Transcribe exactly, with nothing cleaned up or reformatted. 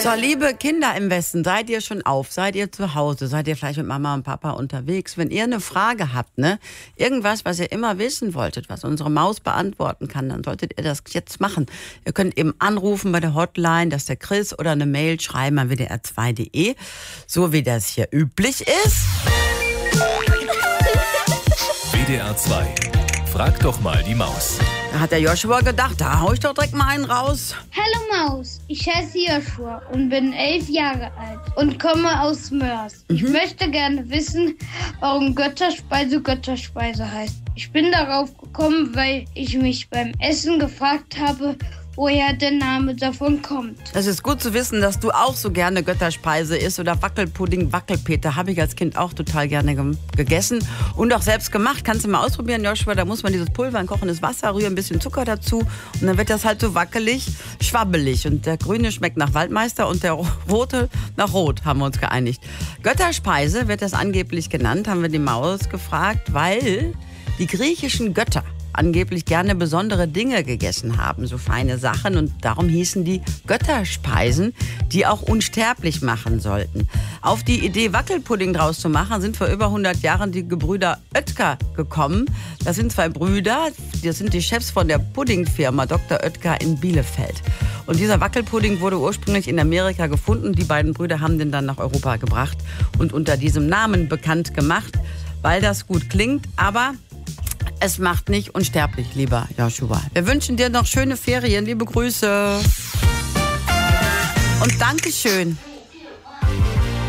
So, liebe Kinder im Westen, seid ihr schon auf? Seid ihr zu Hause? Seid ihr vielleicht mit Mama und Papa unterwegs? Wenn ihr eine Frage habt, ne, irgendwas, was ihr immer wissen wolltet, was unsere Maus beantworten kann, dann solltet ihr das jetzt machen. Ihr könnt eben anrufen bei der Hotline, das ist der Chris, oder eine Mail schreiben an w d r zwei punkt d e, so wie das hier üblich ist. W D R zwei. Frag doch mal die Maus. Da hat der Joshua gedacht, da hau ich doch direkt mal einen raus. Hallo Maus, ich heiße Joshua und bin elf Jahre alt und komme aus Mörs. Ich Mhm. möchte gerne wissen, warum Götterspeise Götterspeise heißt. Ich bin darauf gekommen, weil ich mich beim Essen gefragt habe, woher der Name davon kommt. Es ist gut zu wissen, dass du auch so gerne Götterspeise isst oder Wackelpudding, Wackelpeter. Habe ich als Kind auch total gerne ge- gegessen und auch selbst gemacht. Kannst du mal ausprobieren, Joshua. Da muss man dieses Pulver in kochendes Wasser rühren, ein bisschen Zucker dazu und dann wird das halt so wackelig, schwabbelig. Und der grüne schmeckt nach Waldmeister und der rote nach Rot, haben wir uns geeinigt. Götterspeise wird das angeblich genannt, haben wir die Maus gefragt, weil die griechischen Götter angeblich gerne besondere Dinge gegessen haben, so feine Sachen, und darum hießen die Götterspeisen, die auch unsterblich machen sollten. Auf die Idee, Wackelpudding draus zu machen, sind vor über hundert Jahren die Gebrüder Oetker gekommen. Das sind zwei Brüder, das sind die Chefs von der Puddingfirma Doktor Oetker in Bielefeld. Und dieser Wackelpudding wurde ursprünglich in Amerika gefunden. Die beiden Brüder haben den dann nach Europa gebracht und unter diesem Namen bekannt gemacht, weil das gut klingt, aber es macht nicht unsterblich, lieber Joshua. Wir wünschen dir noch schöne Ferien. Liebe Grüße. Und Dankeschön.